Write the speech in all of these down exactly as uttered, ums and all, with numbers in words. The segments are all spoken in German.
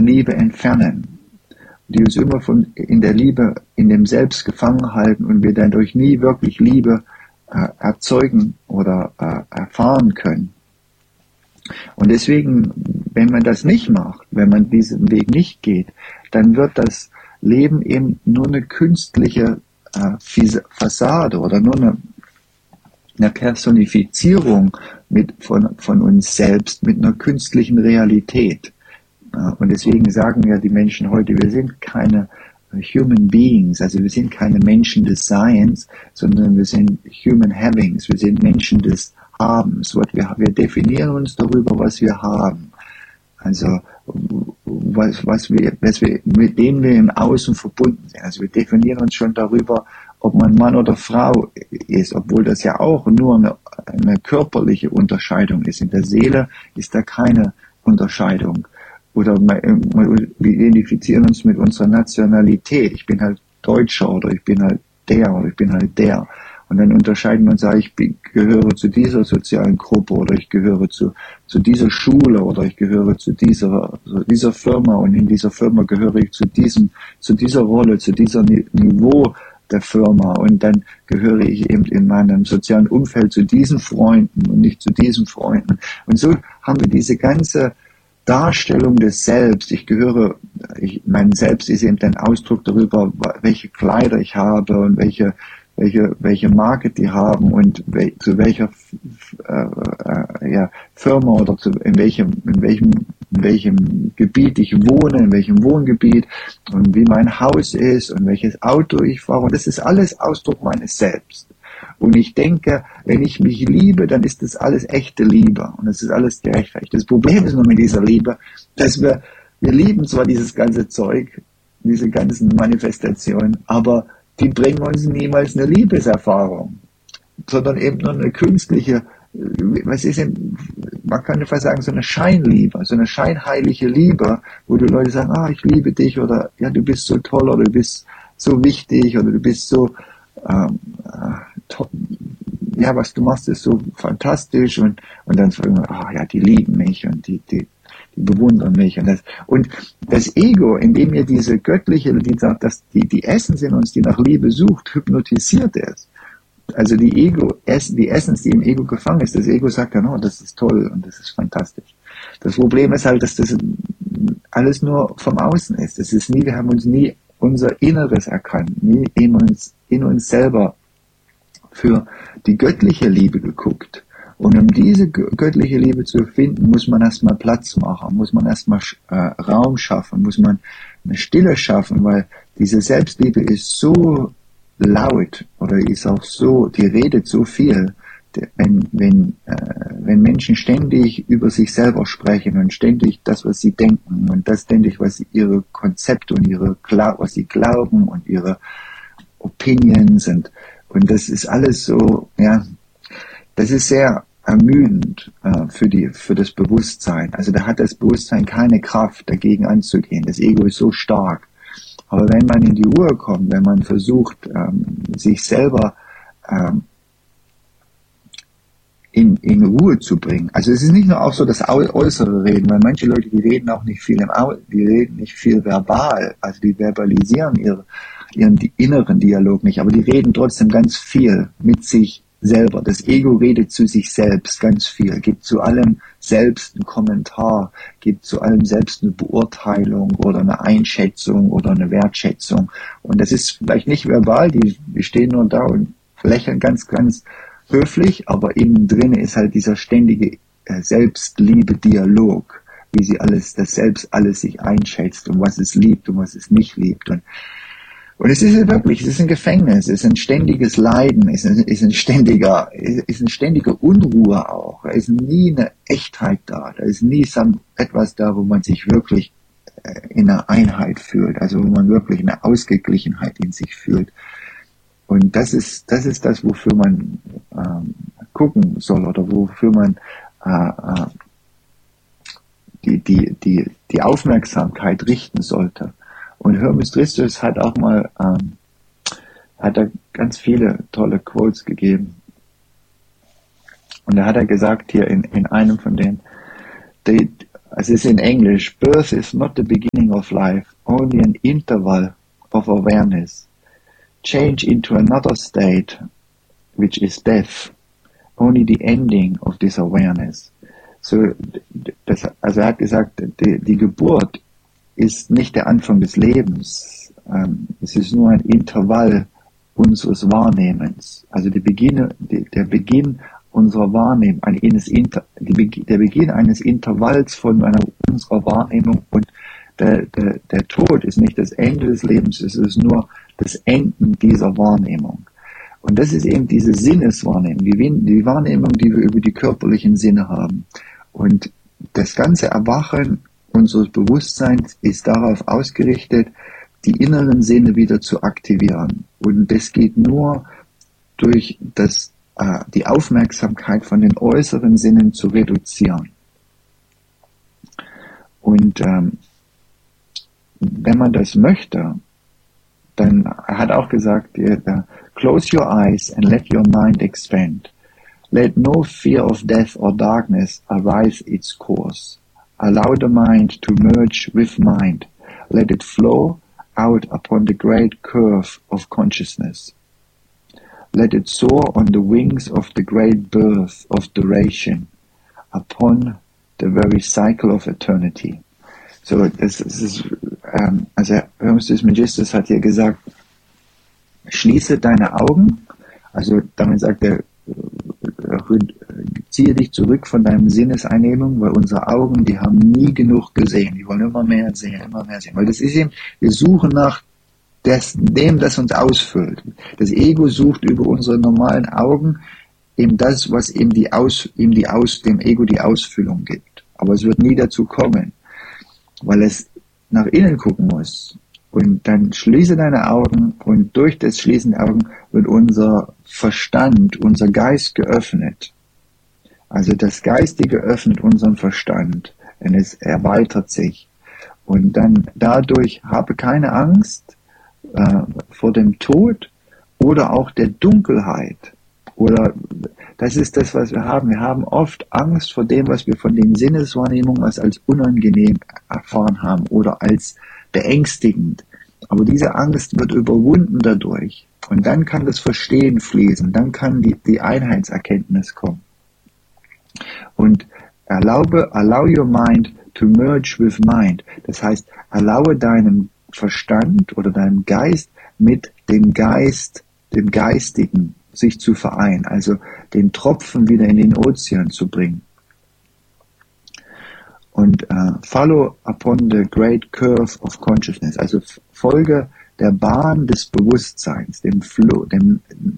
der Liebe entfernen, die uns immer von in der Liebe, in dem Selbst gefangen halten und wir dadurch nie wirklich Liebe äh, erzeugen oder äh, erfahren können. Und deswegen, wenn man das nicht macht, wenn man diesen Weg nicht geht, dann wird das Leben eben nur eine künstliche äh, Fassade oder nur eine, eine Personifizierung mit, von, von uns selbst mit einer künstlichen Realität. Äh, und deswegen sagen ja die Menschen heute, wir sind keine Human Beings, also wir sind keine Menschen des Seins, sondern wir sind Human Havings, wir sind Menschen des Habens. Wir, wir definieren uns darüber, was wir haben. Also was, was wir, was wir, mit dem wir im Außen verbunden sind. Also wir definieren uns schon darüber, ob man Mann oder Frau ist, obwohl das ja auch nur eine, eine körperliche Unterscheidung ist. In der Seele ist da keine Unterscheidung. Oder wir identifizieren uns mit unserer Nationalität. Ich bin halt Deutscher oder ich bin halt der oder ich bin halt der. Und dann unterscheiden wir uns, ich gehöre zu dieser sozialen Gruppe oder ich gehöre zu, zu dieser Schule oder ich gehöre zu dieser, zu dieser Firma und in dieser Firma gehöre ich zu diesem, zu dieser Rolle, zu diesem Niveau der Firma und dann gehöre ich eben in meinem sozialen Umfeld zu diesen Freunden und nicht zu diesen Freunden. Und so haben wir diese ganze Darstellung des Selbst. Ich gehöre, ich, mein Selbst ist eben ein Ausdruck darüber, welche Kleider ich habe und welche welche welche Marke die haben und wel, zu welcher äh, äh, ja, Firma oder zu, in welchem in welchem in welchem Gebiet ich wohne, in welchem Wohngebiet und wie mein Haus ist und welches Auto ich fahre. Und das ist alles Ausdruck meines Selbst. Und ich denke, wenn ich mich liebe, dann ist das alles echte Liebe und das ist alles gerechtfertigt. Das Problem ist nur mit dieser Liebe, dass wir wir lieben zwar dieses ganze Zeug, diese ganzen Manifestationen, aber die bringen uns niemals eine Liebeserfahrung, sondern eben nur eine künstliche, was ist denn, man kann fast sagen, so eine Scheinliebe, so eine scheinheilige Liebe, wo die Leute sagen, ah, ich liebe dich oder ja, du bist so toll oder du bist so wichtig oder du bist so, ähm, to- ja, was du machst, ist so fantastisch und, und dann sagen wir, ah, ja, die lieben mich und die, die, die bewundern mich und das, und das Ego, indem ihr diese göttliche, die sagt, dass die, die Essence in uns, die nach Liebe sucht, hypnotisiert ist. Also die Ego, die Essence, die im Ego gefangen ist, das Ego sagt dann, oh, das ist toll und das ist fantastisch. Das Problem ist halt, dass das alles nur vom Außen ist. Das ist nie, wir haben uns nie unser Inneres erkannt, nie in uns, in uns selber für die göttliche Liebe geguckt. Und um diese göttliche Liebe zu finden, muss man erstmal Platz machen, muss man erstmal äh, Raum schaffen, muss man eine Stille schaffen, weil diese Selbstliebe ist so laut oder ist auch so, die redet so viel, wenn, wenn, äh, wenn Menschen ständig über sich selber sprechen und ständig das, was sie denken und das ständig, was sie, ihre Konzepte und ihre, was sie glauben und ihre Opinions und, und das ist alles so, ja, das ist sehr ermüdend äh, für die für das Bewusstsein. Also da hat das Bewusstsein keine Kraft, dagegen anzugehen. Das Ego ist so stark. Aber wenn man in die Ruhe kommt, wenn man versucht, ähm, sich selber ähm, in, in Ruhe zu bringen. Also es ist nicht nur auch so das äußere Reden, weil manche Leute, die reden auch nicht viel im Au die reden nicht viel verbal, also die verbalisieren ihre, ihren die inneren Dialog nicht, aber die reden trotzdem ganz viel mit sich selber. Das Ego redet zu sich selbst ganz viel, gibt zu allem selbst einen Kommentar, gibt zu allem selbst eine Beurteilung oder eine Einschätzung oder eine Wertschätzung. Und das ist vielleicht nicht verbal, die, die stehen nur da und lächeln ganz, ganz höflich, aber innen drin ist halt dieser ständige äh, Selbstliebe-Dialog, wie sie alles, das Selbst alles sich einschätzt und was es liebt und was es nicht liebt. Und Und es ist wirklich, es ist ein Gefängnis, es ist ein ständiges Leiden, es ist ein, ist ein ständiger, es ist eine ständige Unruhe auch. Da ist nie eine Echtheit da, da ist nie etwas da, wo man sich wirklich in einer Einheit fühlt, also wo man wirklich eine Ausgeglichenheit in sich fühlt. Und das ist, das ist das, wofür man ähm, gucken soll oder wofür man äh, die, die, die, die Aufmerksamkeit richten sollte. Und Hermes Tristus hat auch mal, ähm, hat er ganz viele tolle Quotes gegeben. Und da hat er gesagt hier in, in einem von denen, die, es ist in Englisch, birth is not the beginning of life, only an interval of awareness. Change into another state, which is death, only the ending of this awareness. So, das, also er hat gesagt, die, die Geburt ist nicht der Anfang des Lebens, ähm, es ist nur ein Intervall unseres Wahrnehmens, also der Beginn, der Beginn unserer Wahrnehmung, eines Inter, der Beginn eines Intervalls von einer, unserer Wahrnehmung, und der, der, der Tod ist nicht das Ende des Lebens, es ist nur das Enden dieser Wahrnehmung. Und das ist eben diese Sinneswahrnehmung, die, die Wahrnehmung, die wir über die körperlichen Sinne haben. Und das ganze Erwachen unseres Bewusstseins ist darauf ausgerichtet, die inneren Sinne wieder zu aktivieren. Und das geht nur durch das, äh, die Aufmerksamkeit von den äußeren Sinnen zu reduzieren. Und ähm, wenn man das möchte, dann er hat auch gesagt, uh, close your eyes and let your mind expand. Let no fear of death or darkness arise its course. Allow the mind to merge with mind. Let it flow out upon the great curve of consciousness. Let it soar on the wings of the great birth of duration, upon the very cycle of eternity. So, das, das ist, ähm, also Hermes Trismegistus hat hier gesagt, schließe deine Augen, also damit sagt er, ziehe dich zurück von deinen Sinneseinnehmungen, weil unsere Augen, die haben nie genug gesehen, die wollen immer mehr sehen, immer mehr sehen, weil das ist eben, wir suchen nach des, dem, das uns ausfüllt. Das Ego sucht über unsere normalen Augen eben das, was ihm die Aus, ihm die Aus, dem Ego die Ausfüllung gibt, aber es wird nie dazu kommen, weil es nach innen gucken muss. Und dann schließe deine Augen, und durch das Schließen der Augen wird unser Verstand, unser Geist geöffnet. Also das Geistige öffnet unseren Verstand, und es erweitert sich. Und dann dadurch habe keine Angst äh, vor dem Tod oder auch der Dunkelheit. Oder das ist das, was wir haben. Wir haben oft Angst vor dem, was wir von den Sinneswahrnehmungen als, als unangenehm erfahren haben oder als beängstigend. Aber diese Angst wird überwunden dadurch. Und dann kann das Verstehen fließen. Dann kann die, die Einheitserkenntnis kommen. Und erlaube, allow your mind to merge with mind. Das heißt, erlaube deinem Verstand oder deinem Geist mit dem Geist, dem Geistigen, sich zu vereinen, also den Tropfen wieder in den Ozean zu bringen. Und uh, follow upon the great curve of consciousness, also folge der Bahn des Bewusstseins, dem Flow, dem,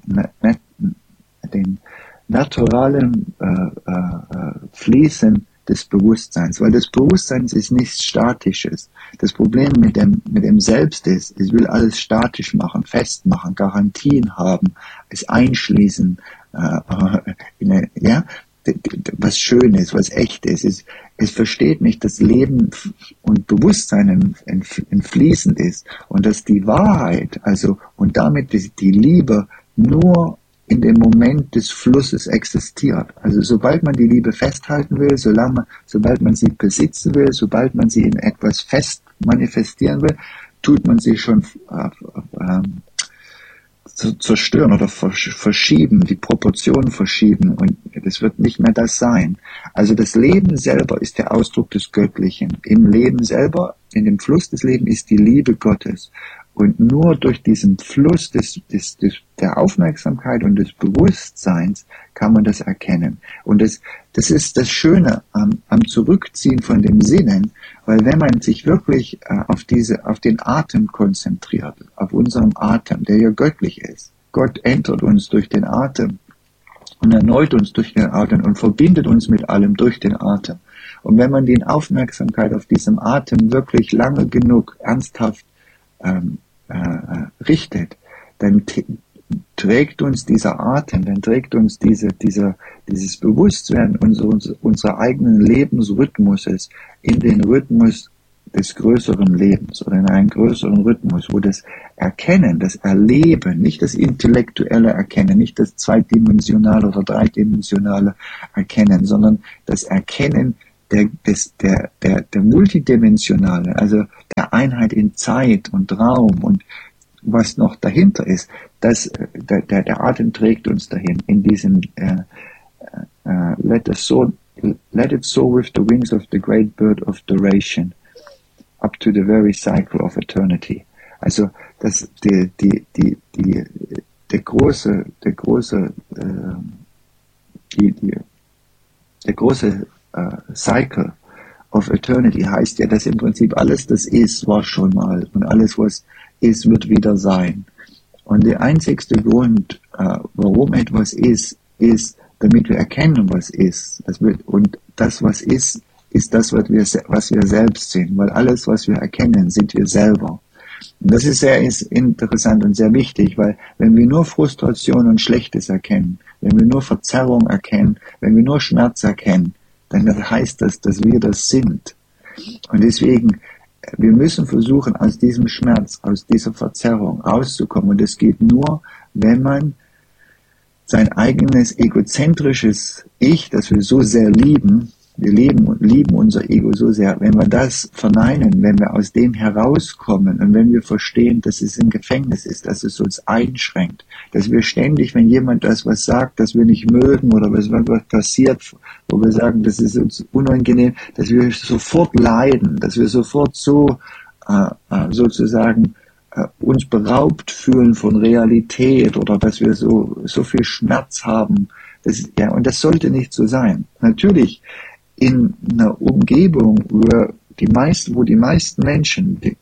dem naturalen äh, äh, Fließen des Bewusstseins, weil das Bewusstsein ist nichts Statisches. Das Problem mit dem, mit dem Selbst ist, es will alles statisch machen, festmachen, Garantien haben, es einschließen, äh, in eine, ja, was schön ist, was echt ist. Es, es versteht nicht, dass Leben und Bewusstsein entfließend ist und dass die Wahrheit, also und damit die Liebe nur in dem Moment des Flusses existiert. Also sobald man die Liebe festhalten will, solange man, sobald man sie besitzen will, sobald man sie in etwas fest manifestieren will, tut man sie schon äh, äh, zerstören oder verschieben, die Proportionen verschieben, und das wird nicht mehr das sein. Also das Leben selber ist der Ausdruck des Göttlichen. Im Leben selber, in dem Fluss des Lebens ist die Liebe Gottes. Und nur durch diesen Fluss des, des, des, der Aufmerksamkeit und des Bewusstseins kann man das erkennen. Und das, das ist das Schöne am, am Zurückziehen von dem Sinnen, weil wenn man sich wirklich äh, auf diese, auf den Atem konzentriert, auf unseren Atem, der ja göttlich ist. Gott entert uns durch den Atem und erneut uns durch den Atem und verbindet uns mit allem durch den Atem. Und wenn man die Aufmerksamkeit auf diesem Atem wirklich lange genug ernsthaft ähm, äh, richtet, dann t- trägt uns dieser Atem, dann trägt uns diese, dieser, dieses Bewusstsein unseres, unserer eigenen Lebensrhythmuses in den Rhythmus des größeren Lebens oder in einen größeren Rhythmus, wo das Erkennen, das Erleben, nicht das intellektuelle Erkennen, nicht das zweidimensionale oder dreidimensionale Erkennen, sondern das Erkennen der, des, der, der, der multidimensionale, also der Einheit in Zeit und Raum und was noch dahinter ist, das, der, der, der Atem trägt uns dahin, in diesem äh, äh, let, us soar, let it soar with the wings of the great bird of duration, up to the very cycle of eternity. Also das, die, die, die, die, der große, der große, äh, die, die, der große äh, Cycle of Eternity heißt ja, dass im Prinzip alles, das ist, war schon mal und alles, was ist, wird wieder sein. Und der einzigste Grund, äh, warum etwas ist, ist, damit wir erkennen, was ist. Das wird, und das, was ist, ist das, was wir, was wir selbst sind, weil alles, was wir erkennen, sind wir selber. Und das ist sehr ist interessant und sehr wichtig, weil wenn wir nur Frustration und Schlechtes erkennen, wenn wir nur Verzerrung erkennen, wenn wir nur Schmerz erkennen, dann heißt das, dass wir das sind. Und deswegen, wir müssen versuchen, aus diesem Schmerz, aus dieser Verzerrung rauszukommen. Und es geht nur, wenn man sein eigenes egozentrisches Ich, das wir so sehr lieben, wir leben und lieben unser Ego so sehr, wenn wir das verneinen, wenn wir aus dem herauskommen und wenn wir verstehen, dass es ein Gefängnis ist, dass es uns einschränkt, dass wir ständig, wenn jemand das was sagt, das wir nicht mögen oder was passiert, wo wir sagen, das ist uns unangenehm, dass wir sofort leiden, dass wir sofort so äh, sozusagen äh, uns beraubt fühlen von Realität oder dass wir so so viel Schmerz haben. Das, ja, und das sollte nicht so sein. Natürlich in einer Umgebung, wo die meisten, wo die meisten Menschen, die,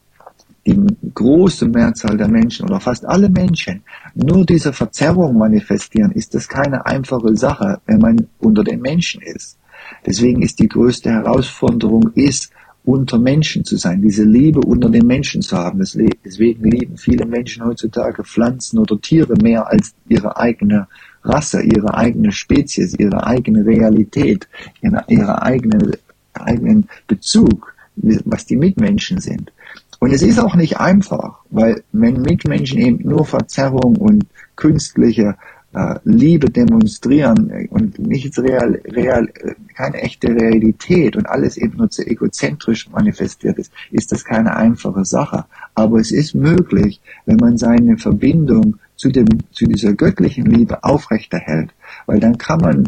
die große Mehrzahl der Menschen oder fast alle Menschen nur diese Verzerrung manifestieren, ist das keine einfache Sache, wenn man unter den Menschen ist. Deswegen ist die größte Herausforderung, ist, unter Menschen zu sein, diese Liebe unter den Menschen zu haben. Deswegen lieben viele Menschen heutzutage Pflanzen oder Tiere mehr als ihre eigene Rasse, ihre eigene Spezies, ihre eigene Realität, ihre, ihre eigene, eigenen Bezug, was die Mitmenschen sind. Und es ist auch nicht einfach, weil wenn Mitmenschen eben nur Verzerrung und künstliche äh, Liebe demonstrieren und nichts real, real, keine echte Realität und alles eben nur zu egozentrisch manifestiert ist, ist das keine einfache Sache. Aber es ist möglich, wenn man seine Verbindung zu dem, zu dieser göttlichen Liebe aufrechterhält, weil dann kann man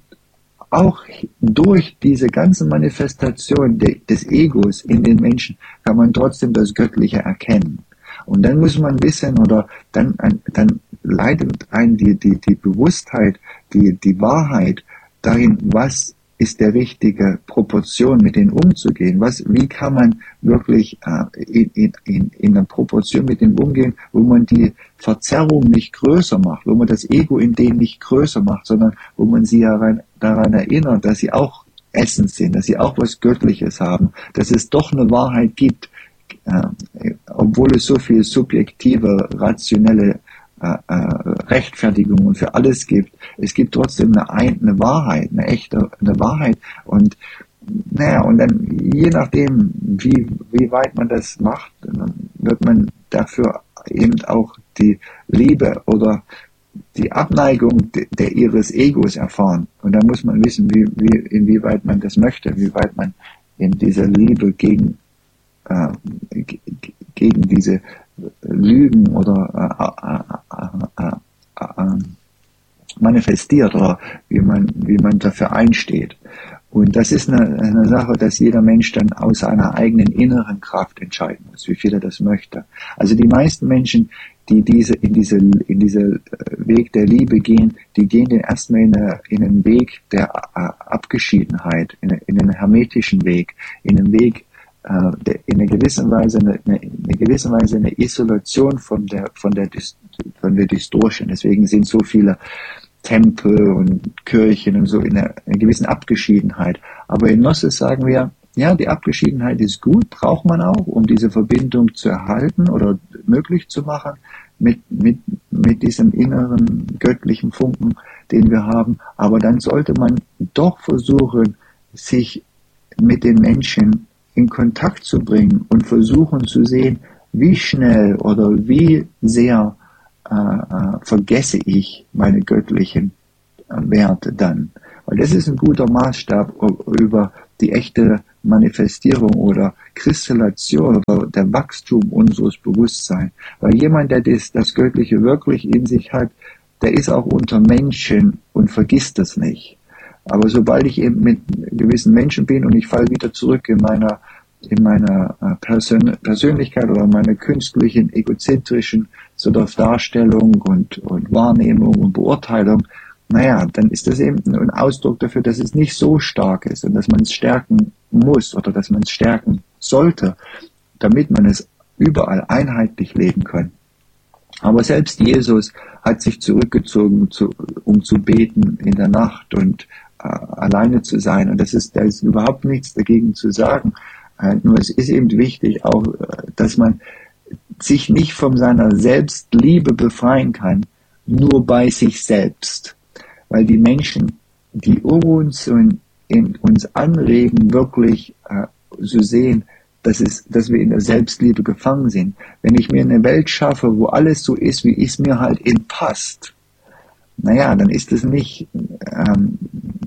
auch durch diese ganze Manifestation de, des Egos in den Menschen kann man trotzdem das Göttliche erkennen. Und dann muss man wissen, oder dann, dann leidet ein die, die, die Bewusstheit, die, die Wahrheit darin, was ist der richtige Proportion, mit denen umzugehen. Was, wie kann man wirklich äh, in, in, in, in einer Proportion mit denen umgehen, wo man die Verzerrung nicht größer macht, wo man das Ego in denen nicht größer macht, sondern wo man sie daran, daran erinnert, dass sie auch Essens sind, dass sie auch was Göttliches haben, dass es doch eine Wahrheit gibt, äh, obwohl es so viel subjektive, rationelle Äh, äh, Rechtfertigungen für alles gibt. Es gibt trotzdem eine, eine Wahrheit, eine echte eine Wahrheit. Und naja, und dann je nachdem, wie wie weit man das macht, dann wird man dafür eben auch die Liebe oder die Abneigung de, der ihres Egos erfahren. Und dann muss man wissen, wie, wie inwieweit man das möchte, wie weit man in dieser Liebe gegen äh, gegen diese Lügen oder äh, äh, äh, äh, manifestiert oder wie man wie man dafür einsteht. Und das ist eine, eine Sache, dass jeder Mensch dann aus seiner eigenen inneren Kraft entscheiden muss, wie viel er das möchte. Also die meisten Menschen, die diese in diese in diese Weg der Liebe gehen, die gehen den erstmal in, eine, in einen Weg der Abgeschiedenheit, in, in einen hermetischen Weg, in einen Weg in einer gewissen Weise eine, eine, eine gewisse Weise eine Isolation von der von der von der Distortion. Deswegen sind so viele Tempel und Kirchen und so in einer, einer gewissen Abgeschiedenheit. Aber in Gnosis sagen wir, ja, die Abgeschiedenheit ist gut, braucht man auch, um diese Verbindung zu erhalten oder möglich zu machen mit mit mit diesem inneren göttlichen Funken, den wir haben. Aber dann sollte man doch versuchen, sich mit den Menschen in Kontakt zu bringen und versuchen zu sehen, wie schnell oder wie sehr äh, äh, vergesse ich meine göttlichen äh, Werte dann. Weil das ist ein guter Maßstab über die echte Manifestierung oder Kristallation oder der Wachstum unseres Bewusstseins. Weil jemand, der das, das Göttliche wirklich in sich hat, der ist auch unter Menschen und vergisst es nicht. Aber sobald ich eben mit gewissen Menschen bin und ich falle wieder zurück in meiner in meiner Persön Persönlichkeit oder meiner künstlichen, egozentrischen so der Darstellung und, und Wahrnehmung und Beurteilung, naja, dann ist das eben ein Ausdruck dafür, dass es nicht so stark ist und dass man es stärken muss oder dass man es stärken sollte, damit man es überall einheitlich leben kann. Aber selbst Jesus hat sich zurückgezogen, zu, um zu beten in der Nacht und äh, alleine zu sein. Und das ist, da ist überhaupt nichts dagegen zu sagen. Äh, nur es ist eben wichtig, auch, dass man sich nicht von seiner Selbstliebe befreien kann, nur bei sich selbst. Weil die Menschen, die um uns und in uns anregen, wirklich äh, zu sehen, dass, es, dass wir in der Selbstliebe gefangen sind. Wenn ich mir eine Welt schaffe, wo alles so ist, wie es mir halt eben passt, naja, dann ist es nicht, ähm,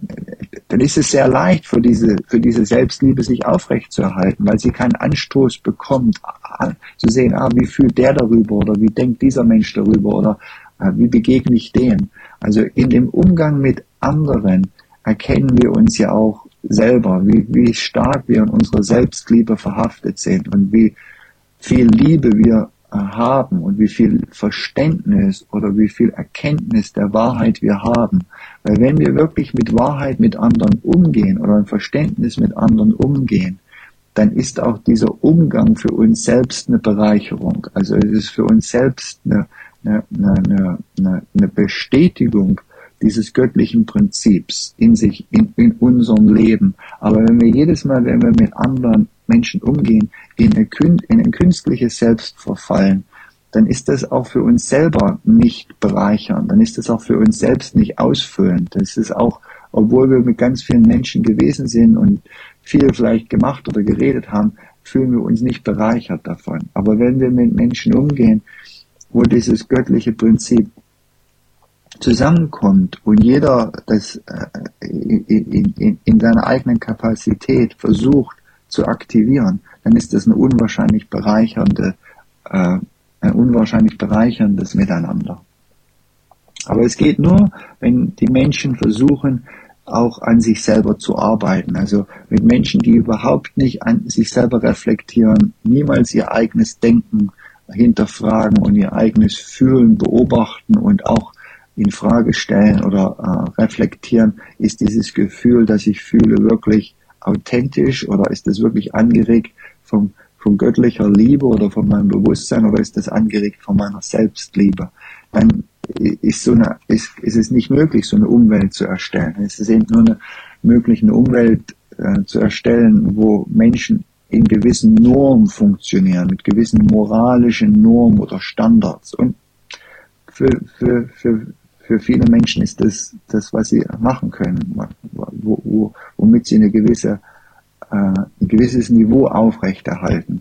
dann ist es sehr leicht für diese, für diese Selbstliebe sich aufrechtzuerhalten, weil sie keinen Anstoß bekommt, zu sehen, ah, wie fühlt der darüber oder wie denkt dieser Mensch darüber oder äh, wie begegne ich dem. Also in dem Umgang mit anderen erkennen wir uns ja auch selber, wie, wie stark wir in unserer Selbstliebe verhaftet sind und wie viel Liebe wir haben und wie viel Verständnis oder wie viel Erkenntnis der Wahrheit wir haben. Weil wenn wir wirklich mit Wahrheit mit anderen umgehen oder ein Verständnis mit anderen umgehen, dann ist auch dieser Umgang für uns selbst eine Bereicherung. Also es ist für uns selbst eine, eine, eine, eine, eine Bestätigung dieses göttlichen Prinzips in sich, in, in unserem Leben. Aber wenn wir jedes Mal, wenn wir mit anderen Menschen umgehen, in, eine, in ein künstliches Selbst verfallen, dann ist das auch für uns selber nicht bereichernd. Dann ist das auch für uns selbst nicht ausfüllend. Das ist auch, obwohl wir mit ganz vielen Menschen gewesen sind und viel vielleicht gemacht oder geredet haben, fühlen wir uns nicht bereichert davon. Aber wenn wir mit Menschen umgehen, wo dieses göttliche Prinzip zusammenkommt und jeder das äh, in, in, in seiner eigenen Kapazität versucht zu aktivieren, dann ist das eine unwahrscheinlich bereichernde, äh, ein unwahrscheinlich bereicherndes Miteinander. Aber es geht nur, wenn die Menschen versuchen, auch an sich selber zu arbeiten. Also mit Menschen, die überhaupt nicht an sich selber reflektieren, niemals ihr eigenes Denken hinterfragen und ihr eigenes Fühlen beobachten und auch in Frage stellen oder äh, reflektieren, ist dieses Gefühl, das ich fühle, wirklich authentisch oder ist es wirklich angeregt vom, von göttlicher Liebe oder von meinem Bewusstsein oder ist es angeregt von meiner Selbstliebe? Dann ist, so eine, ist, ist es nicht möglich, so eine Umwelt zu erstellen. Es ist eben nur eine, möglich, eine Umwelt äh, zu erstellen, wo Menschen in gewissen Normen funktionieren, mit gewissen moralischen Normen oder Standards. Und für, für, für, für viele Menschen ist das, das, was sie machen können, wo, wo, womit sie eine gewisse, äh, ein gewisses Niveau aufrechterhalten.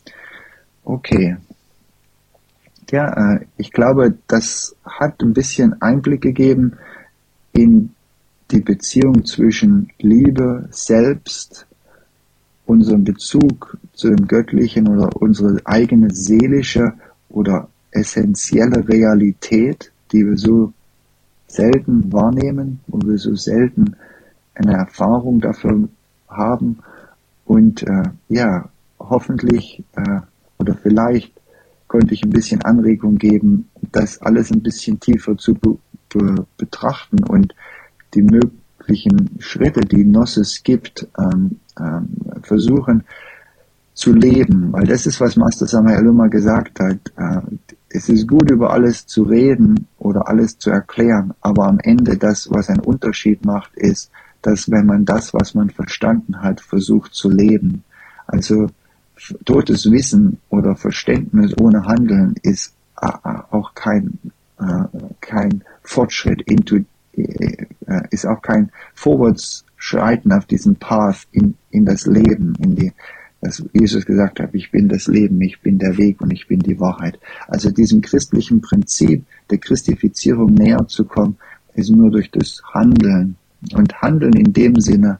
Okay. Ja, äh, ich glaube, das hat ein bisschen Einblick gegeben in die Beziehung zwischen Liebe selbst, unserem Bezug zu dem Göttlichen oder unsere eigene seelische oder essentielle Realität, die wir so selten wahrnehmen, wo wir so selten eine Erfahrung dafür haben und äh, ja, hoffentlich äh, oder vielleicht konnte ich ein bisschen Anregung geben, das alles ein bisschen tiefer zu be be betrachten und die möglichen Schritte, die Gnosis gibt, ähm, ähm, versuchen zu leben, weil das ist, was Master Samael immer gesagt hat. Äh, es ist gut, über alles zu reden oder alles zu erklären, aber am Ende das, was einen Unterschied macht, ist, dass wenn man das, was man verstanden hat, versucht zu leben. Also totes Wissen oder Verständnis ohne Handeln ist äh, auch kein, äh, kein Fortschritt, into, äh, ist auch kein Vorwärtsschreiten auf diesem Path in, in das Leben, in die, dass Jesus gesagt hat, ich bin das Leben, ich bin der Weg und ich bin die Wahrheit. Also diesem christlichen Prinzip der Christifizierung näher zu kommen, ist nur durch das Handeln. Und Handeln in dem Sinne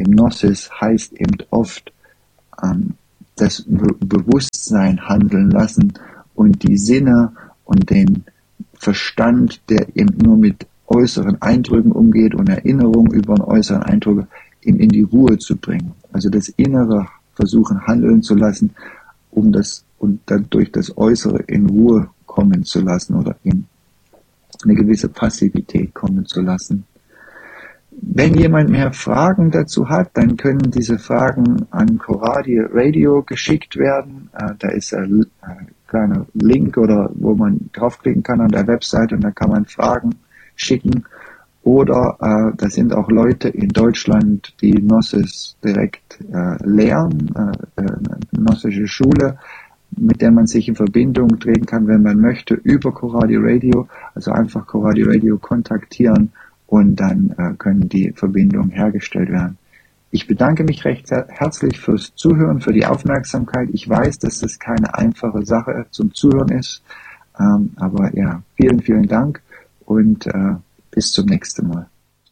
im Gnosis heißt eben oft ähm, das Be- Bewusstsein handeln lassen und die Sinne und den Verstand, der eben nur mit äußeren Eindrücken umgeht und Erinnerungen über einen äußeren Eindruck in, in die Ruhe zu bringen. Also das Innere versuchen handeln zu lassen, um das und dadurch das Äußere in Ruhe kommen zu lassen oder in eine gewisse Passivität kommen zu lassen. Wenn jemand mehr Fragen dazu hat, dann können diese Fragen an Coradi Radio geschickt werden. Äh, da ist ein äh, kleiner Link oder wo man draufklicken kann an der Website und da kann man Fragen schicken. Oder äh, da sind auch Leute in Deutschland, die Gnosis direkt äh, lehren, äh, eine gnostische Schule, mit der man sich in Verbindung treten kann, wenn man möchte, über Coradi Radio. Also einfach Coradi Radio kontaktieren und dann äh, können die Verbindungen hergestellt werden. Ich bedanke mich recht herzlich fürs Zuhören, für die Aufmerksamkeit. Ich weiß, dass das keine einfache Sache zum Zuhören ist, ähm, aber ja, vielen, vielen Dank und äh, bis zum nächsten Mal.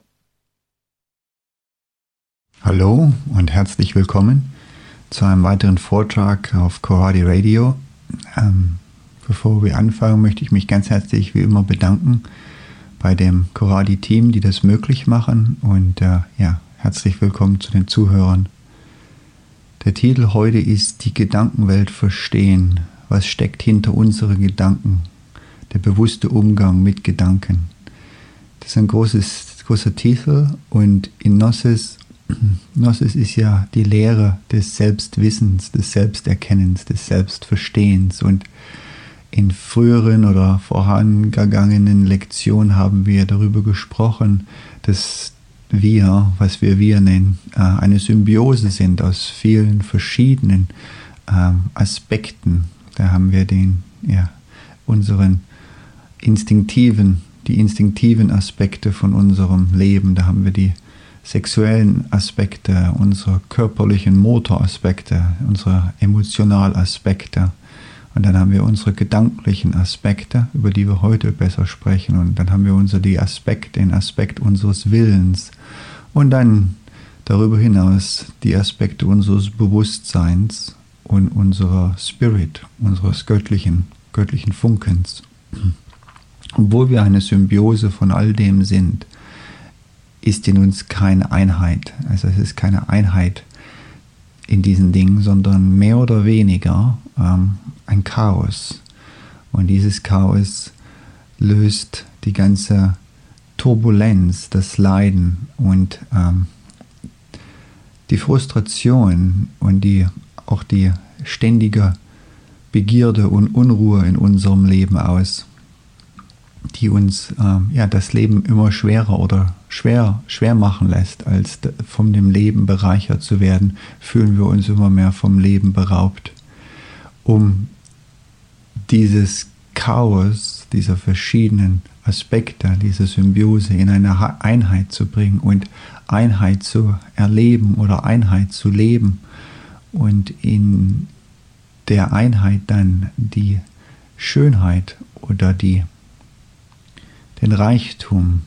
Hallo und herzlich willkommen zu einem weiteren Vortrag auf Coradi Radio. Ähm, bevor wir anfangen, möchte ich mich ganz herzlich wie immer bedanken bei dem Coradi-Team, die das möglich machen. Und äh, ja, herzlich willkommen zu den Zuhörern. Der Titel heute ist Die Gedankenwelt verstehen. Was steckt hinter unseren Gedanken? Der bewusste Umgang mit Gedanken. Das ist ein großes, großer Titel und in Gnosis, Gnosis ist ja die Lehre des Selbstwissens, des Selbsterkennens, des Selbstverstehens. Und in früheren oder vorangegangenen Lektionen haben wir darüber gesprochen, dass wir, was wir wir nennen, eine Symbiose sind aus vielen verschiedenen Aspekten. Da haben wir den, ja, unseren instinktiven, die instinktiven Aspekte von unserem Leben, da haben wir die sexuellen Aspekte, unsere körperlichen Motoraspekte, unsere Emotionalaspekte. Und dann haben wir unsere gedanklichen Aspekte, über die wir heute besser sprechen. Und dann haben wir unsere, die Aspekte, den Aspekt unseres Willens. Und dann darüber hinaus die Aspekte unseres Bewusstseins und unserer Spirit, unseres göttlichen, göttlichen Funkens. Obwohl wir eine Symbiose von all dem sind, ist in uns keine Einheit. Also es ist keine Einheit in diesen Dingen, sondern mehr oder weniger ähm, ein Chaos. Und dieses Chaos löst die ganze Turbulenz, das Leiden und ähm, die Frustration und die, auch die ständige Begierde und Unruhe in unserem Leben aus, die uns ähm, ja, das Leben immer schwerer oder schwer, schwer machen lässt, als von dem Leben bereichert zu werden, fühlen wir uns immer mehr vom Leben beraubt. Um dieses Chaos, dieser verschiedenen Aspekte, diese Symbiose in eine Einheit zu bringen und Einheit zu erleben oder Einheit zu leben und in der Einheit dann die Schönheit oder die den Reichtum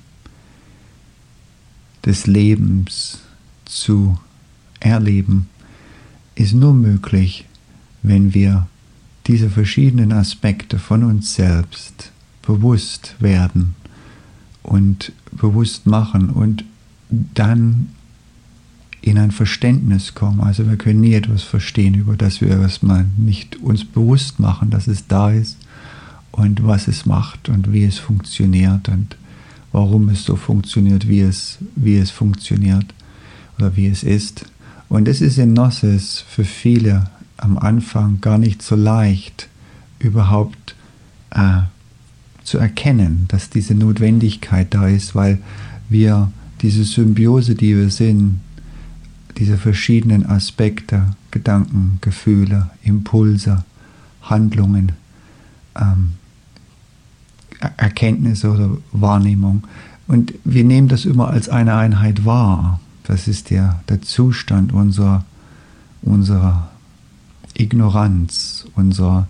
des Lebens zu erleben, ist nur möglich, wenn wir diese verschiedenen Aspekte von uns selbst bewusst werden und bewusst machen und dann in ein Verständnis kommen. Also wir können nie etwas verstehen, über das wir erstmal nicht uns bewusst machen, dass es da ist und was es macht und wie es funktioniert und warum es so funktioniert, wie es, wie es funktioniert oder wie es ist. Und es ist in Gnosis für viele am Anfang gar nicht so leicht, überhaupt äh, zu erkennen, dass diese Notwendigkeit da ist, weil wir diese Symbiose, die wir sind, diese verschiedenen Aspekte, Gedanken, Gefühle, Impulse, Handlungen, ähm, Erkenntnis oder Wahrnehmung. Und wir nehmen das immer als eine Einheit wahr. Das ist der, der Zustand unserer, unserer Ignoranz, unserer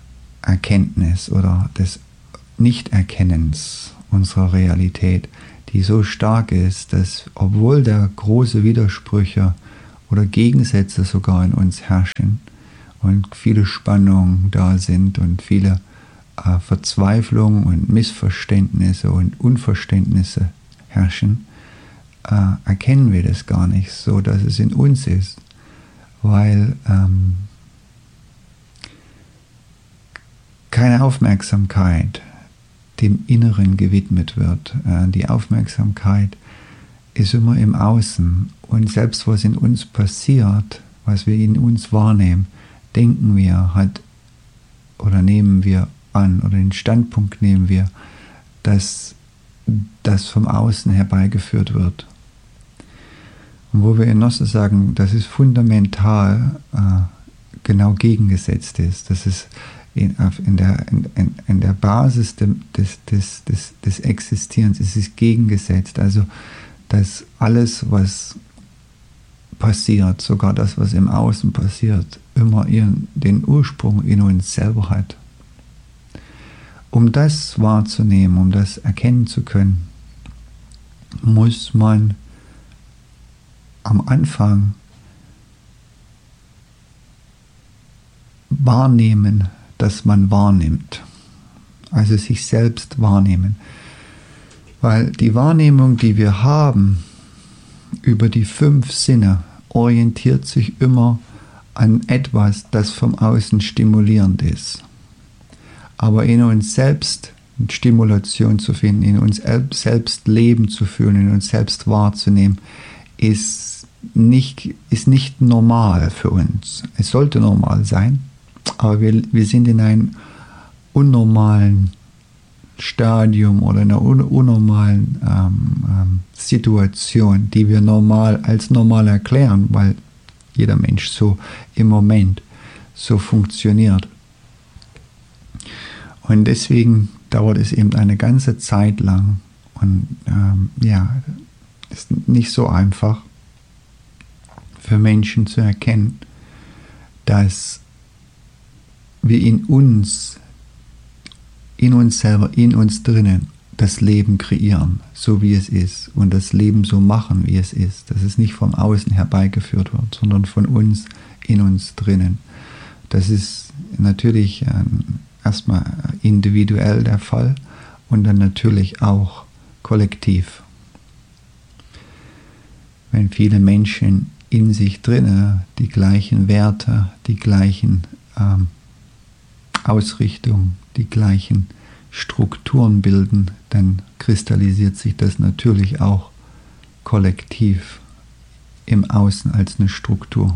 Unerkenntnis oder des Nichterkennens unserer Realität, die so stark ist, dass obwohl da große Widersprüche oder Gegensätze sogar in uns herrschen und viele Spannungen da sind und viele äh, Verzweiflungen und Missverständnisse und Unverständnisse herrschen, äh, erkennen wir das gar nicht so, dass es in uns ist, weil ähm, keine Aufmerksamkeit dem Inneren gewidmet wird. Äh, die Aufmerksamkeit ist immer im Außen und selbst was in uns passiert, was wir in uns wahrnehmen, denken wir hat oder nehmen wir an oder den Standpunkt nehmen wir, dass das vom Außen herbeigeführt wird. Und wo wir in Gnosis sagen, dass es fundamental äh, genau gegengesetzt ist, dass es in, in, der, in, in der Basis des, des, des, des Existierens ist es gegengesetzt, also dass alles, was passiert, sogar das, was im Außen passiert, immer ihren, den Ursprung in uns selber hat. Um das wahrzunehmen, um das erkennen zu können, muss man am Anfang wahrnehmen, dass man wahrnimmt. Also sich selbst wahrnehmen. Weil die Wahrnehmung, die wir haben über die fünf Sinne, orientiert sich immer an etwas, das vom Außen stimulierend ist. Aber in uns selbst Stimulation zu finden, in uns selbst Leben zu fühlen, in uns selbst wahrzunehmen, ist nicht, ist nicht normal für uns. Es sollte normal sein, aber wir, wir sind in einem unnormalen Stadium oder in einer un unnormalen ähm, ähm, Situation, die wir normal als normal erklären, weil jeder Mensch so im Moment so funktioniert. Und deswegen dauert es eben eine ganze Zeit lang und ähm, ja, ist nicht so einfach für Menschen zu erkennen, dass wir in uns, in uns selber, in uns drinnen das Leben kreieren, so wie es ist und das Leben so machen, wie es ist, dass es nicht vom Außen herbeigeführt wird, sondern von uns, in uns drinnen. Das ist natürlich ähm, erstmal individuell der Fall und dann natürlich auch kollektiv. Wenn viele Menschen in sich drinnen die gleichen Werte, die gleichen ähm, Ausrichtungen, die gleichen Strukturen bilden, dann kristallisiert sich das natürlich auch kollektiv im Außen als eine Struktur.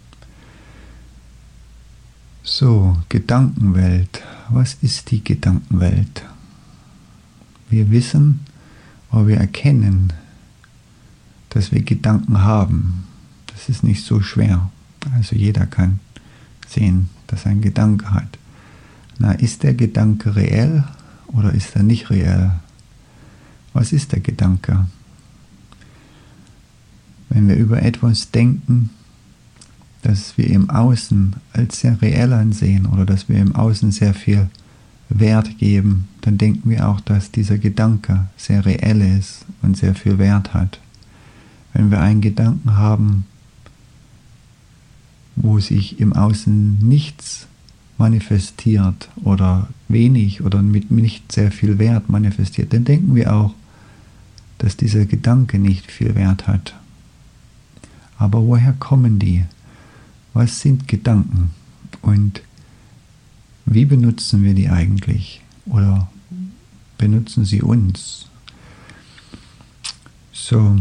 So, Gedankenwelt. Was ist die Gedankenwelt? Wir wissen, oder wir erkennen, dass wir Gedanken haben. Das ist nicht so schwer. Also jeder kann sehen, dass er einen Gedanke hat. Na, ist der Gedanke reell oder ist er nicht reell? Was ist der Gedanke? Wenn wir über etwas denken, das wir im Außen als sehr reell ansehen oder dass wir im Außen sehr viel Wert geben, dann denken wir auch, dass dieser Gedanke sehr reell ist und sehr viel Wert hat. Wenn wir einen Gedanken haben, wo sich im Außen nichts manifestiert oder wenig oder mit nicht sehr viel Wert manifestiert, dann denken wir auch, dass dieser Gedanke nicht viel Wert hat. Aber woher kommen die? Was sind Gedanken und wie benutzen wir die eigentlich oder benutzen sie uns? So,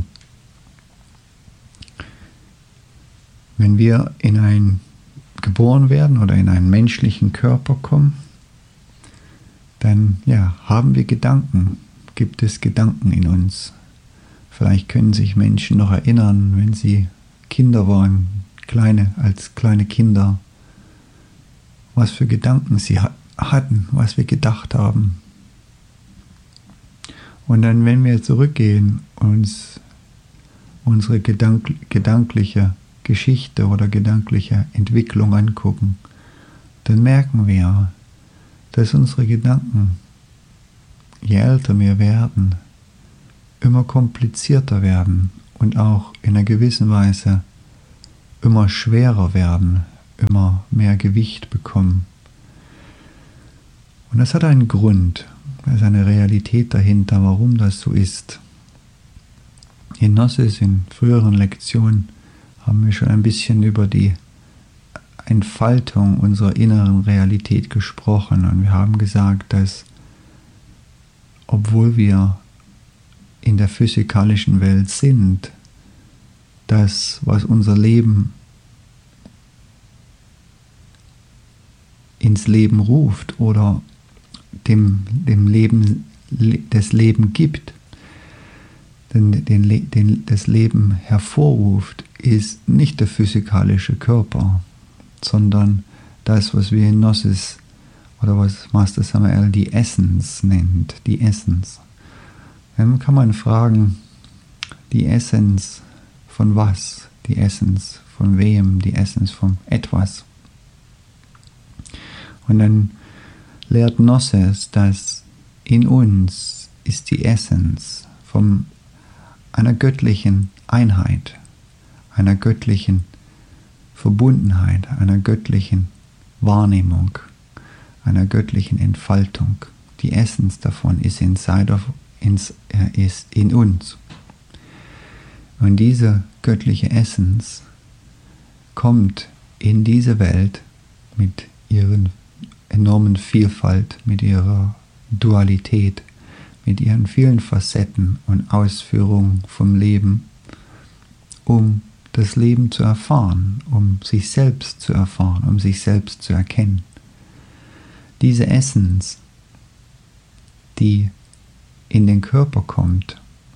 wenn wir in ein geboren werden oder in einen menschlichen Körper kommen, dann ja, haben wir Gedanken, gibt es Gedanken in uns. Vielleicht können sich Menschen noch erinnern, wenn sie Kinder waren, kleine, als kleine Kinder, was für Gedanken sie ha- hatten, was wir gedacht haben. Und dann, wenn wir zurückgehen und uns unsere gedank- gedankliche Geschichte oder gedankliche Entwicklung angucken, dann merken wir, dass unsere Gedanken, je älter wir werden, immer komplizierter werden und auch in einer gewissen Weise immer schwerer werden, immer mehr Gewicht bekommen. Und das hat einen Grund, da ist eine Realität dahinter, warum das so ist. In Gnosis, in früheren Lektionen, haben wir schon ein bisschen über die Entfaltung unserer inneren Realität gesprochen und wir haben gesagt, dass obwohl wir in der physikalischen Welt sind, das, was unser Leben ins Leben ruft oder dem, dem Leben das Leben gibt, den, den, den, das Leben hervorruft, ist nicht der physikalische Körper, sondern das, was wir in Gnosis oder was Master Samael die Essenz nennt, die Essenz. Dann kann man fragen, die Essenz von was? Die Essenz von wem? Die Essenz von etwas. Und dann lehrt Gnosis, dass in uns ist die Essenz von einer göttlichen Einheit, einer göttlichen Verbundenheit, einer göttlichen Wahrnehmung, einer göttlichen Entfaltung. Die Essenz davon ist inside of, ins, äh, ist in uns. Und diese göttliche Essenz kommt in diese Welt mit ihren enormen Vielfalt, mit ihrer Dualität, mit ihren vielen Facetten und Ausführungen vom Leben, um das Leben zu erfahren, um sich selbst zu erfahren, um sich selbst zu erkennen. Diese Essenz, die in den Körper kommt,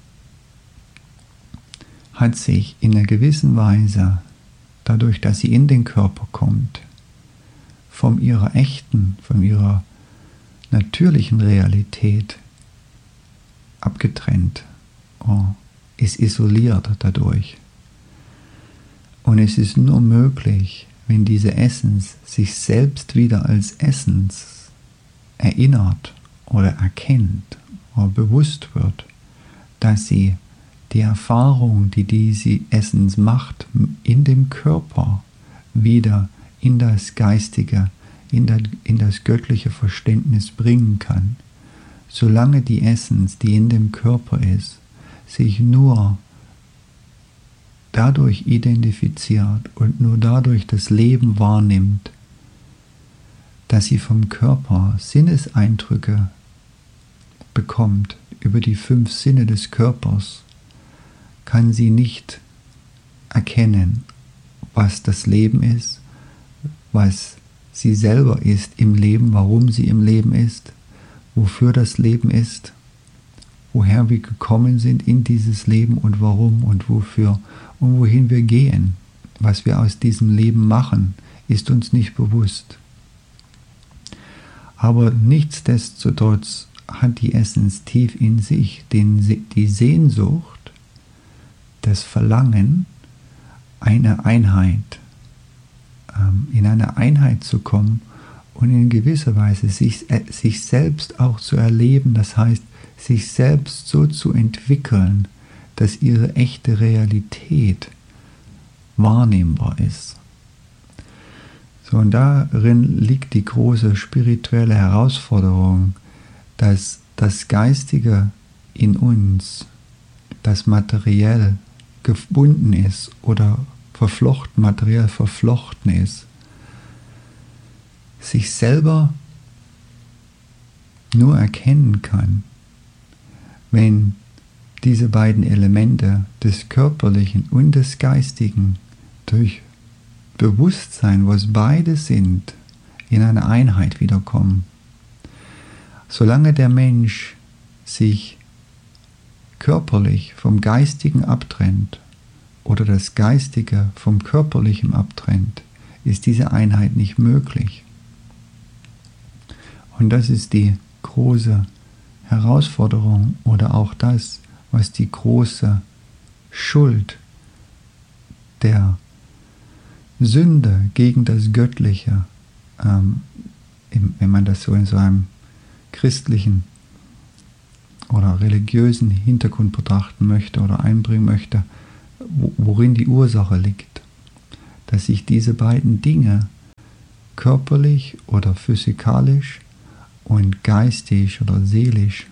hat sich in einer gewissen Weise, dadurch, dass sie in den Körper kommt, von ihrer echten, von ihrer natürlichen Realität abgetrennt, oh, ist isoliert dadurch. Und es ist nur möglich, wenn diese Essenz sich selbst wieder als Essenz erinnert oder erkennt oder bewusst wird, dass sie die Erfahrung, die diese Essenz macht, in dem Körper wieder in das Geistige, in das, in das göttliche Verständnis bringen kann. Solange die Essenz, die in dem Körper ist, sich nur dadurch identifiziert und nur dadurch das Leben wahrnimmt, dass sie vom Körper Sinneseindrücke bekommt, über die fünf Sinne des Körpers, kann sie nicht erkennen, was das Leben ist, was sie selber ist im Leben, warum sie im Leben ist, wofür das Leben ist, woher wir gekommen sind in dieses Leben und warum und wofür und wohin wir gehen. Was wir aus diesem Leben machen, ist uns nicht bewusst. Aber nichtsdestotrotz hat die Essenz tief in sich den, die Sehnsucht, das Verlangen, eine Einheit, ähm, in eine Einheit zu kommen und in gewisser Weise sich, äh, sich selbst auch zu erleben, das heißt, sich selbst so zu entwickeln, dass ihre echte Realität wahrnehmbar ist. So, und darin liegt die große spirituelle Herausforderung, dass das Geistige in uns, das materiell gebunden ist oder verflochten, materiell verflochten ist, sich selber nur erkennen kann, wenn diese beiden Elemente des Körperlichen und des Geistigen durch Bewusstsein, was beide sind, in eine Einheit wiederkommen. Solange der Mensch sich körperlich vom Geistigen abtrennt oder das Geistige vom Körperlichen abtrennt, ist diese Einheit nicht möglich. Und das ist die große Herausforderung oder auch das, was die große Schuld der Sünde gegen das Göttliche, ähm, wenn man das so in so einem christlichen oder religiösen Hintergrund betrachten möchte oder einbringen möchte, worin die Ursache liegt. Dass sich diese beiden Dinge körperlich oder physikalisch und geistig oder seelisch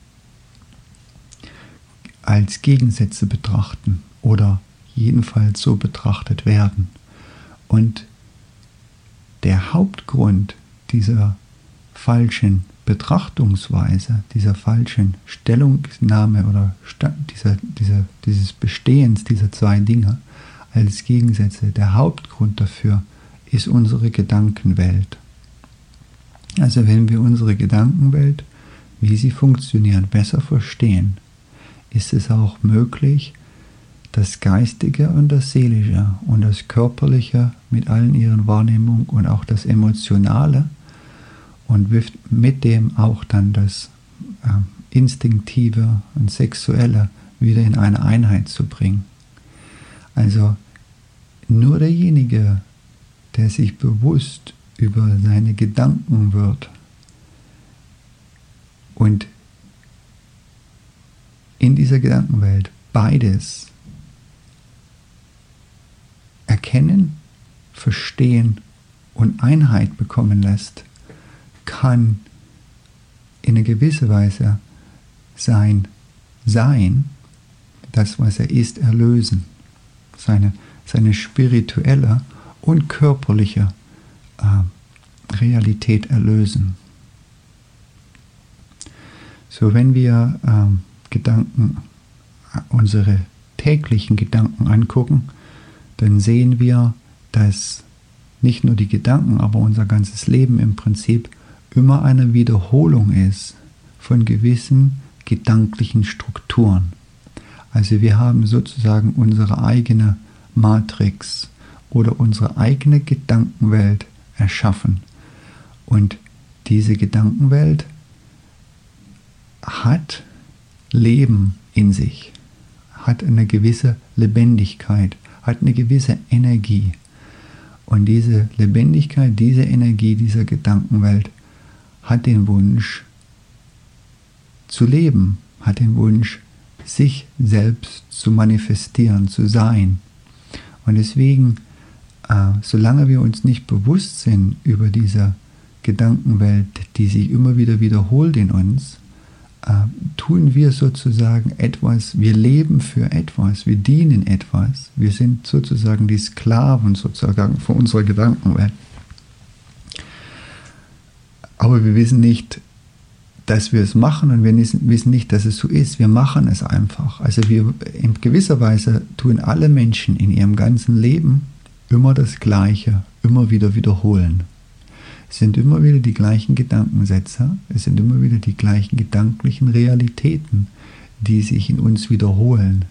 als Gegensätze betrachten oder jedenfalls so betrachtet werden. Und der Hauptgrund dieser falschen Betrachtungsweise, dieser falschen Stellungnahme oder dieser, dieser, dieses Bestehens dieser zwei Dinge als Gegensätze, der Hauptgrund dafür ist unsere Gedankenwelt. Also wenn wir unsere Gedankenwelt, wie sie funktioniert, besser verstehen, ist es auch möglich, das Geistige und das Seelische und das Körperliche mit allen ihren Wahrnehmungen und auch das Emotionale und mit dem auch dann das äh, Instinktive und Sexuelle wieder in eine Einheit zu bringen. Also nur derjenige, der sich bewusst über seine Gedanken wird und in dieser Gedankenwelt beides erkennen, verstehen und Einheit bekommen lässt, kann in einer gewissen Weise sein Sein, das, was er ist, erlösen. Seine, seine spirituelle und körperliche äh, Realität erlösen. So, wenn wir äh, Gedanken, unsere täglichen Gedanken angucken, dann sehen wir, dass nicht nur die Gedanken, aber unser ganzes Leben im Prinzip immer eine Wiederholung ist von gewissen gedanklichen Strukturen. Also wir haben sozusagen unsere eigene Matrix oder unsere eigene Gedankenwelt erschaffen. Und diese Gedankenwelt hat Leben in sich, hat eine gewisse Lebendigkeit, hat eine gewisse Energie. Und diese Lebendigkeit, diese Energie dieser Gedankenwelt hat den Wunsch zu leben, hat den Wunsch, sich selbst zu manifestieren, zu sein. Und deswegen, äh, solange wir uns nicht bewusst sind über diese Gedankenwelt, die sich immer wieder wiederholt in uns, äh, tun wir sozusagen etwas, wir leben für etwas, wir dienen etwas, wir sind sozusagen die Sklaven sozusagen von unserer Gedankenwelt. Aber wir wissen nicht, dass wir es machen und wir wissen nicht, dass es so ist. Wir machen es einfach. Also wir in gewisser Weise tun alle Menschen in ihrem ganzen Leben immer das Gleiche, immer wieder wiederholen. Es sind immer wieder die gleichen Gedankensätze, es sind immer wieder die gleichen gedanklichen Realitäten, die sich in uns wiederholen.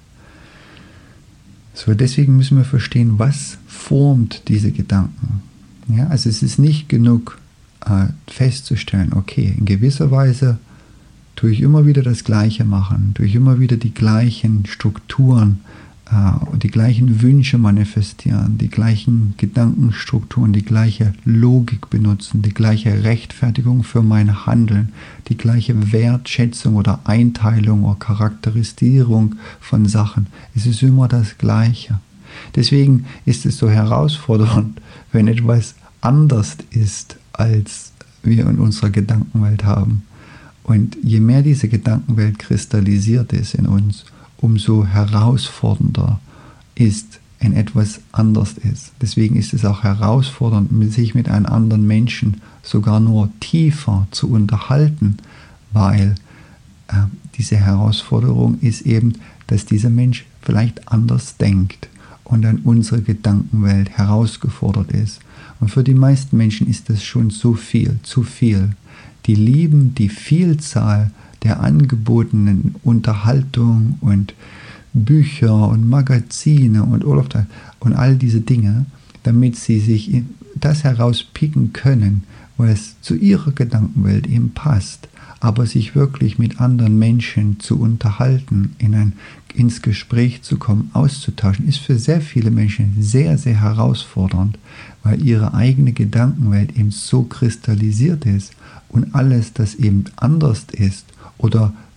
So, deswegen müssen wir verstehen, was formt diese Gedanken. Ja, also es ist nicht genug, festzustellen, okay, in gewisser Weise tue ich immer wieder das Gleiche machen, tue ich immer wieder die gleichen Strukturen äh, die gleichen Wünsche manifestieren, die gleichen Gedankenstrukturen, die gleiche Logik benutzen, die gleiche Rechtfertigung für mein Handeln, die gleiche Wertschätzung oder Einteilung oder Charakterisierung von Sachen. Es ist immer das Gleiche. Deswegen ist es so herausfordernd, wenn etwas anders ist, als wir in unserer Gedankenwelt haben. Und je mehr diese Gedankenwelt kristallisiert ist in uns, umso herausfordernder ist, wenn etwas anders ist. Deswegen ist es auch herausfordernd, sich mit einem anderen Menschen sogar nur tiefer zu unterhalten, weil äh, diese Herausforderung ist eben, dass dieser Mensch vielleicht anders denkt und dann unsere Gedankenwelt herausgefordert ist. Und für die meisten Menschen ist das schon so viel, zu viel. Die lieben die Vielzahl der angebotenen Unterhaltung und Bücher und Magazine und all, und all diese Dinge, damit sie sich das herauspicken können, was zu ihrer Gedankenwelt eben passt. Aber sich wirklich mit anderen Menschen zu unterhalten, in ein, ins Gespräch zu kommen, auszutauschen, ist für sehr viele Menschen sehr, sehr herausfordernd, weil ihre eigene Gedankenwelt eben so kristallisiert ist und alles, das eben anders ist oder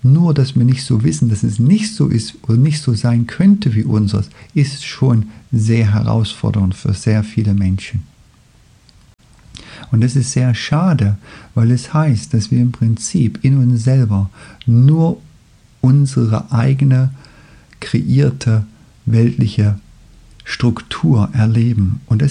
Nur, dass wir nicht so wissen, dass es nicht so ist oder nicht so sein könnte wie unseres, ist schon sehr herausfordernd für sehr viele Menschen. Und das ist sehr schade, weil es heißt, dass wir im Prinzip in uns selber nur unsere eigene kreierte weltliche Struktur erleben. Und das